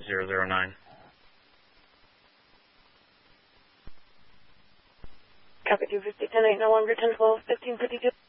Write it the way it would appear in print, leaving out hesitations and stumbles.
009. Copy 250, 10-8, no longer 10-12, 1552.